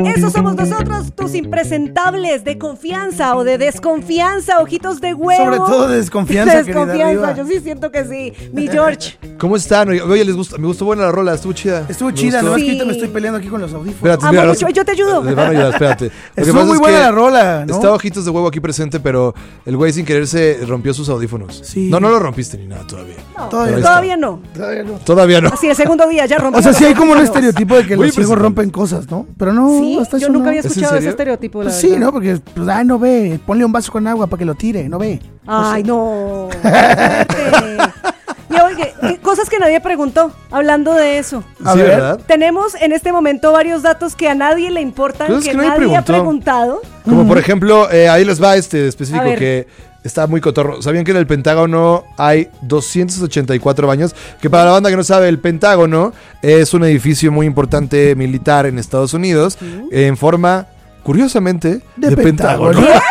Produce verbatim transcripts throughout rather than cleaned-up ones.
Esos somos nosotros, tus impresentables de confianza o de desconfianza, ojitos de huevo. Sobre todo de desconfianza, de desconfianza, querida yo sí siento que sí. Mi George. ¿Cómo están? Oye, les gustó, me gustó buena la rola, estuvo chida. Estuvo Me chida, gustó. nomás Sí. que ahorita me estoy peleando aquí con los audífonos. Espérate, Amo mira, mucho, los- yo te ayudo. Les van a ayudar, espérate. Lo que Estuvo pasa muy es buena que la rola, ¿no? Está Ojitos de Huevo aquí presente, pero el güey sin querer se rompió sus audífonos. Sí. No, no lo rompiste ni nada todavía. No, Todavía está. todavía no. Todavía no. Todavía no. Así, el segundo día ya rompió. O sea, los sí hay como un audífonos. estereotipo de que Muy los ciegos impresionante. rompen cosas, ¿no? Pero no, Sí, hasta yo eso nunca no. había ¿Es en escuchado ese serio? estereotipo, la Pues sí, verdad. ¿no? Porque, pues, ay, no ve. Ponle un vaso con agua para que lo tire, no ve. Ay, no. Qué fuerte. Y oye, ¿qué- cosas que nadie preguntó, hablando de eso. A Sí, ver. ¿verdad? Tenemos en este momento varios datos que a nadie le importan, Cosas que, que nadie nadie ha preguntó. preguntado. Como por ejemplo, eh, ahí les va este específico A ver. que está muy cotorro. ¿Sabían que en el Pentágono hay doscientos ochenta y cuatro baños? Que para la banda que no sabe, el Pentágono es un edificio muy importante militar en Estados Unidos, en forma, curiosamente, de, De Pentágono. Pentágono.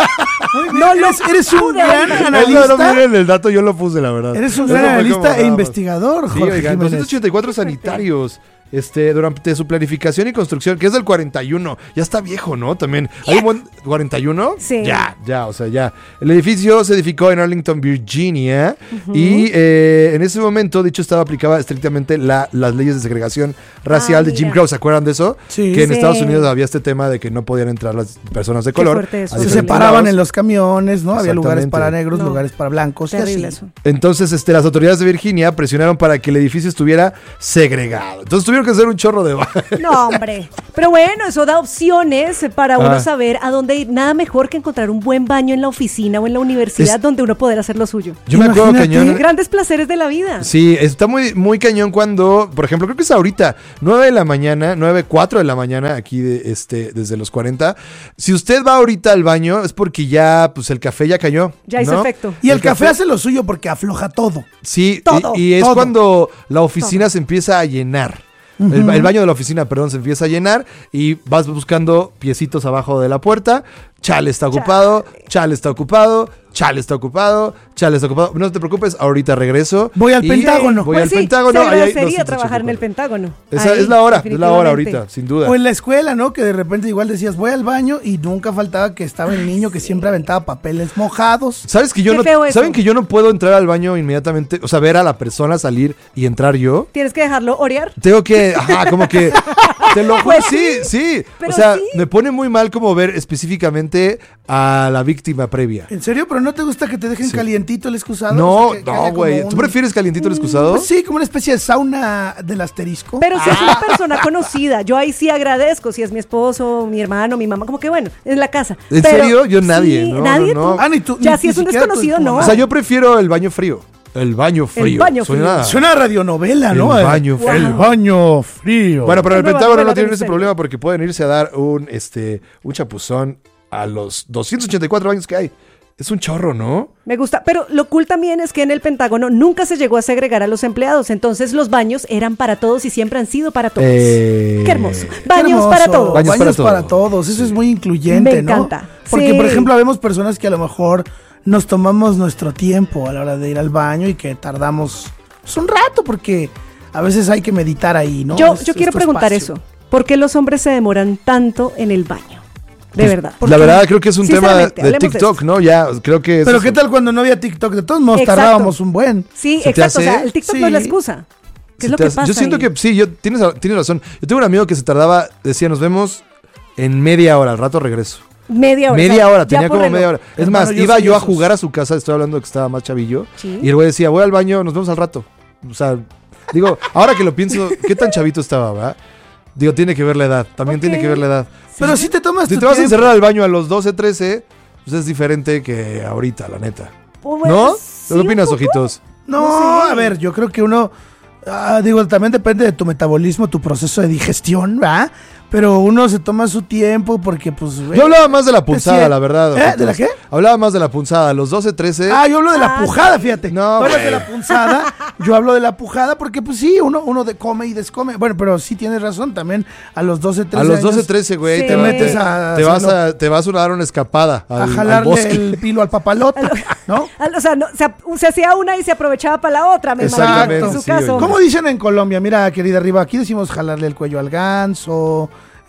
No lo eres, eres un pude gran imaginar. No, no, analista. miren el dato, yo lo puse, la verdad. Eres un Eso gran fue como analista nada e más. investigador, Sí, Jorge oigan, Jiménez. doscientos ochenta y cuatro sanitarios. Este, durante su planificación y construcción, que es del cuarenta y uno. Ya está viejo, ¿no? También. ¿Hay un buen cuarenta y uno? Sí. Ya, ya, o sea, ya. El edificio se edificó en Arlington, Virginia. Y eh, en ese momento, dicho estado, aplicaba estrictamente la- las leyes de segregación racial Ah, de Jim mira. Crow. ¿Se acuerdan de eso? Sí. Que en Sí. Estados Unidos había este tema de que no podían entrar las personas de Qué color. fuerte eso. a Se diferentes separaban lados. en los camiones, ¿no? Había lugares Exactamente. para negros, No. lugares para blancos. y Terrible así. eso. Entonces, este, las autoridades de Virginia presionaron para que el edificio estuviera segregado. Entonces tuvieron que hacer un chorro de... No, hombre. Pero bueno, eso da opciones para uno Ah. saber a dónde ir. Nada mejor que encontrar un buen baño en la oficina o en la universidad Es- donde uno poder hacer lo suyo. Yo me acuerdo Imagínate. cañón. Grandes placeres de la vida. Sí, está muy, muy cañón cuando, por ejemplo, creo que es ahorita, nueve de la mañana, nueve, cuatro de la mañana, aquí de, este, desde los cuarenta. Si usted va ahorita al baño, es porque ya, pues el café ya cayó. Ya hizo ¿no? efecto. Y el, café, hace lo suyo porque afloja todo. Sí, Todo. y, y es Todo. cuando la oficina se empieza a llenar. El, ba- el baño de la oficina, perdón, se empieza a llenar y vas buscando piecitos abajo de la puerta. Chale está ocupado, chale está ocupado, chale está ocupado, chale está ocupado. No te preocupes, ahorita regreso. Voy al y Pentágono. Voy Pues al sí, Pentágono. se ahí hay agradecería doscientos trabajar en el ochenta y cuatro. Pentágono. Esa Ahí, es la hora, es la hora definitivamente. ahorita, sin duda. O en la escuela, ¿no? Que de repente igual decías, voy al baño y nunca faltaba que estaba el niño que siempre aventaba papeles mojados. ¿Sabes que yo Qué no, feo eso. ¿Saben que yo no puedo entrar al baño inmediatamente? O sea, ver a la persona salir y entrar yo. Tienes que dejarlo orear. Tengo que, ajá, como que, te lo juro, Pues sí, sí, sí. pero O sea, sí. me pone muy mal como ver específicamente a la víctima previa. ¿En serio? ¿Pero no te gusta que te dejen Sí. calientito el excusado? No, O sea, que- que no, haya güey. como ¿Tú un- prefieres calientito el excusado? Pues sí, como una especie de sauna del asterisco. Pero si es Ah. una persona conocida, yo ahí sí agradezco. Si es mi esposo, mi hermano, mi mamá, como que bueno, es la casa. ¿En Pero serio? Yo nadie, sí, no, nadie. no, no. tú. Ah, ni tú- ya ni- si ni es un siquiera tu- desconocido, tu no. mamá. O sea, yo prefiero el baño frío. El baño frío. baño Suena- frío. Suena a radionovela, ¿no? El baño Wow. frío. El baño frío. Bueno, pero en el Nueva Pentágono novela no tienen de ese misterio. problema porque pueden irse a dar un, este, un chapuzón a los doscientos ochenta y cuatro baños que hay. Es un chorro, ¿no? Me gusta, pero lo cool también es que en el Pentágono nunca se llegó a segregar a los empleados, entonces los baños eran para todos y siempre han sido para todos. Eh, Qué hermoso. Qué Baños hermoso. para todos. Baños Baños, para para, todos. todos. Eso es muy incluyente, Me ¿no? encanta. Porque, Sí. por ejemplo, vemos personas que a lo mejor nos tomamos nuestro tiempo a la hora de ir al baño y que tardamos pues, un rato porque a veces hay que meditar ahí, ¿no? Yo, Es- yo es quiero tu preguntar espacio. eso. ¿Por qué los hombres se demoran tanto en el baño? De Pues, verdad. La verdad, creo que es un tema de, Sinceramente, de hablemos de TikTok, esto. ¿no? Ya, creo que. Pero eso- ¿qué tal cuando no había TikTok? De todos modos Exacto. tardábamos un buen. Sí, ¿Se te exacto. O sea, hace? el TikTok no es la Sí. excusa. ¿Qué se es lo te que hace- pasa? Yo siento ahí? que sí, yo, tienes, tienes razón. Yo tengo un amigo que se tardaba, decía, nos vemos en media hora, al rato regreso. Media hora. Media o sea, hora, ya tenía por como reloj. media hora. Es Hermano, más, yo iba soy yo a esos. jugar a su casa, estoy hablando de que estaba más chavillo. Sí. Y el güey decía, voy al baño, nos vemos al rato. O sea, digo, ahora que lo pienso, ¿qué tan chavito estaba, verdad? Digo, tiene que ver la edad, también Ok. tiene que ver la edad. Pero si te tomas Si tu te vas a tiempo. encerrar al baño a los doce, trece, pues es diferente que ahorita, la neta. Pues, ¿No? sí, ¿Qué opinas, un poco. ojitos? No, No sé. a ver, yo creo que uno, ah, digo, también depende de tu metabolismo, tu proceso de digestión, ¿verdad? Pero uno se toma su tiempo porque, pues, güey. Yo hablaba más de la punzada, sí. la verdad. ¿Eh? ojitos. ¿De la qué? Hablaba más de la punzada, a los doce, trece. Ah, yo hablo de la Ah, pujada, fíjate. No, Tú hablas güey. de la punzada, yo hablo de la pujada porque, pues sí, uno, uno de come y descome. Bueno, pero sí tienes razón, también a los doce, trece A los doce, años, trece, güey, Sí. te, Te va- metes te- a te vas hacerlo. a, te vas a dar una escapada al, a al jalarle bosque. el pilo al papalote, ¿no? Al- O sea, no, se, se hacía una y se aprovechaba para la otra, me imagino, Exactamente, en su sí, caso. oye. ¿Cómo dicen en Colombia? Mira, querida arriba, aquí decimos jalarle el cuello al ganso,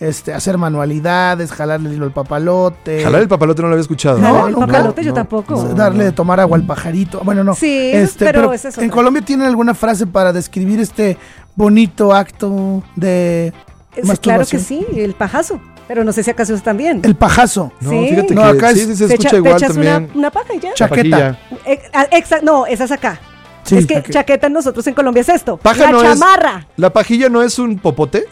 este, hacer manualidades, jalarle el hilo al papalote. Jalar el papalote no lo había escuchado. No, Jalar el nunca. papalote yo No, tampoco. no. Darle de tomar agua al pajarito. Bueno, no. Sí, eso es- pero esa es en otra. Colombia tienen alguna frase para describir este bonito acto de Es- masturbación. claro que sí, el pajazo. Pero no sé si acaso es también. El pajazo. No, Sí. fíjate No, que acá sí, es- sí se Te escucha echa- te igual echas también. Una, una paja y ya. La Chaqueta. pajilla. Eh, ah, exa- no, esa es acá. Sí, es que aquí. chaqueta en nosotros en Colombia es esto. Paja la no chamarra. es. ¿La pajilla no es un popote?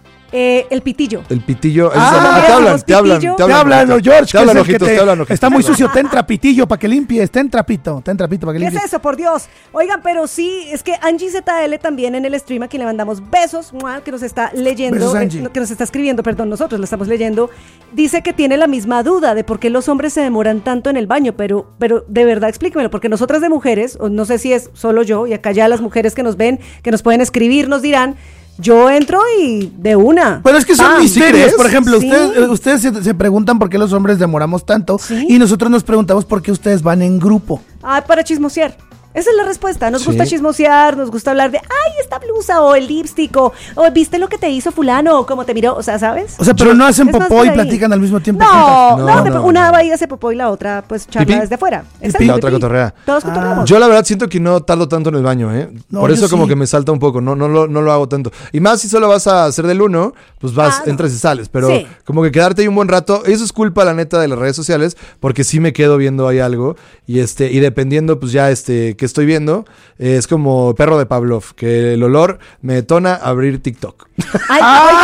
Eh, el pitillo. El pitillo. Ah, es- mira, te hablan, somos te hablan, pitillo. te Te hablan. hablan, ojitos. George, Te que hablan es el que ojitos, te- te hablan ojitos. está muy sucio, ten trapitillo para que limpies, ten trapito, ten trapito para que ¿Qué es limpies. eso, por Dios? Oigan, pero sí, es que Angie Z L también en el stream, a quien le mandamos besos, ¡mua!, que nos está leyendo, Besos, eh, Angie. que nos está escribiendo, perdón, nosotros lo estamos leyendo, dice que tiene la misma duda de por qué los hombres se demoran tanto en el baño, pero, pero de verdad explíquemelo, porque nosotras de mujeres, o no sé si es solo yo, y acá ya las mujeres que nos ven, que nos pueden escribir, nos dirán, yo entro y de una. Pero es que son ¡Pam! misterios. crees? Por ejemplo, Sí. ustedes, eh, ustedes se, se preguntan por qué los hombres demoramos tanto Sí. y nosotros nos preguntamos por qué ustedes van en grupo. Ah, para chismosear. Esa es la respuesta. Nos Sí. gusta chismosear, nos gusta hablar de, ay, esta blusa, o el lipstick, o, o viste lo que te hizo fulano, o cómo te miró, o sea, ¿sabes? O sea, pero no hacen Es más popó por y ahí. platican al mismo tiempo. No, juntas. no, No, de- no, una no. va ahí hace popó y la otra pues charla Pipí. desde fuera. Y la otra pipí. cotorrea. Todos Ah. cotorreamos. Yo la verdad siento que no tardo tanto en el baño, ¿eh? No, Por yo eso como sí. que me salta un poco, no, no, lo, no lo hago tanto. Y más si solo vas a hacer del uno, pues vas, Ah, no. entras y sales. Pero Sí. como que quedarte ahí un buen rato, eso es culpa, la neta, de las redes sociales, porque sí me quedo viendo ahí algo. Y este, y dependiendo, pues ya este, que estoy viendo, eh, es como perro de Pavlov, que el olor me detona abrir TikTok. Ay,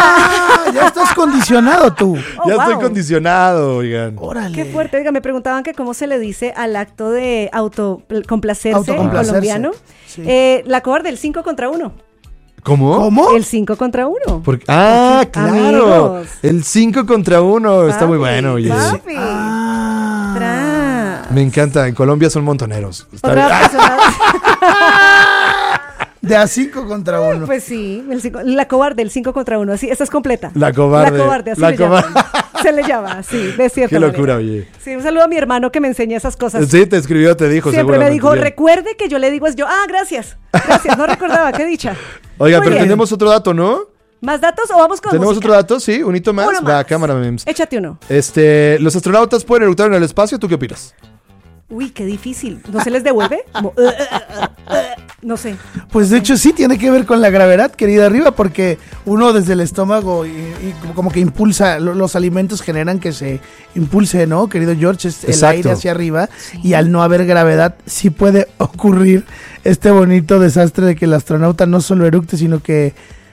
Ah, ya estás condicionado tú. Oh, ya estoy wow. condicionado, oigan. Órale. qué fuerte. Oiga, me preguntaban que cómo se le dice al acto de autocomplacerse en Autocomplacerse, colombiano. sí. Eh, la cobarde, el cinco contra uno. ¿Cómo? ¿Cómo? El cinco contra uno. Porque- ah, Porque- claro. amigos. El cinco contra uno está muy Papi, bueno, oye. papi. Ah. Tras. Me encanta. En Colombia son montoneros. Está Otra bien. persona- De a cinco contra uno. Pues sí, el cinco- la cobarde, el cinco contra uno, así, esta es completa. La cobarde. La cobarde, así La le cobarde. llaman. Se le llama, sí, de cierta Qué locura, manera. oye. Sí, un saludo a mi hermano que me enseña esas cosas. Sí, te escribió, te dijo. Siempre me seguramente, dijo, bien. recuerde que yo le digo es yo. Ah, gracias. Gracias, no recordaba, qué dicha. Oiga, Muy pero bien. tenemos otro dato, ¿no? ¿Más datos o vamos con ¿Tenemos música? otro dato? Sí, un hito más. Uno Va, más. cámara, memes. Échate uno. Este, los astronautas pueden eructar en el espacio, ¿tú qué opinas? Uy, qué difícil. ¿No se les devuelve? Como, uh, uh, uh, uh, no sé. Pues de hecho sí tiene que ver con la gravedad, querida arriba, porque uno desde el estómago y, y como que impulsa, lo- los alimentos generan que se impulse, ¿no, querido George? Es el Exacto. aire hacia arriba y al no haber gravedad sí puede ocurrir este bonito desastre de que el astronauta no solo eructe, sino que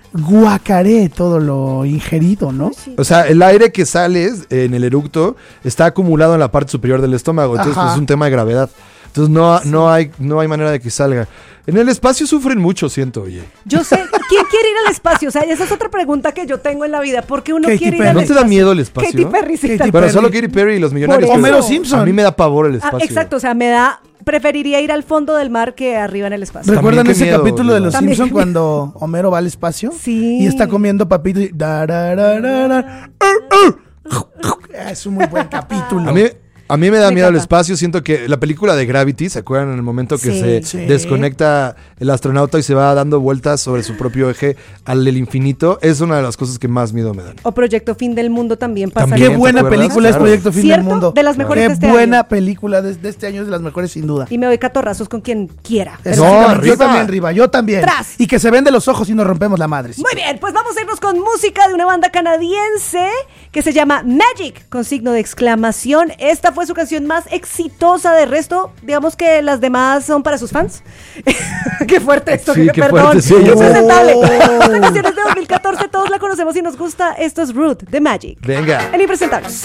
guacaree todo lo ingerido, ¿no? O sea, el aire que sale en el eructo está acumulado en la parte superior del estómago. Entonces, Ajá. pues, es un tema de gravedad. Entonces, no, no, hay, no hay manera de que salga. En el espacio sufren mucho, siento, oye. Yo sé, ¿quién quiere ir al espacio? O sea, esa es otra pregunta que yo tengo en la vida. ¿Por qué uno Katy quiere ir Perry. al ¿No te espacio? da miedo el espacio? Katy Perry, sí. Katy tal- Bueno, Perry. solo Katy Perry y los millonarios. Por pero Homero eso. Simpson. A mí me da pavor el Ah, espacio. exacto, o sea, me da, preferiría ir al fondo del mar que arriba en el espacio. También ¿Recuerdan qué ese miedo, capítulo de Diva. Los También Simpson qué cuando Homero va al espacio? Sí. Y está comiendo papitos y... darararara, ur, ur. Es un muy buen capítulo. A mí, a mí me da Me miedo el encanta. espacio. Siento que la película de Gravity, ¿se acuerdan? En el momento que Sí. se Sí. desconecta el astronauta y se va dando vueltas sobre su propio eje al el infinito, es una de las cosas que más miedo me dan. O Proyecto Fin del Mundo también pasa. También, Qué ¿te buena acuerdas? película es Claro. Proyecto Fin ¿Cierto? del Mundo. De las mejores Qué de este buena año. película de, de este año, es de las mejores sin duda. Y me doy catorrazos con quien quiera. Eso No, sí, también. arriba. Yo también, arriba, yo también. Tras. Y que se ven de los ojos y nos rompemos la madre. Muy bien, pues vamos a irnos con música de una banda canadiense que se llama Magic, con signo de exclamación. Esta fue su canción más exitosa. De resto, digamos que las demás son para sus fans. Qué fuerte esto, Sí, que, qué perdón. fuerte, sí, ya sé. Impresentable. Oh. Esta canción es de dos mil catorce, todos la conocemos y nos gusta. Esto es Root de Magic. Venga. En Impresentables.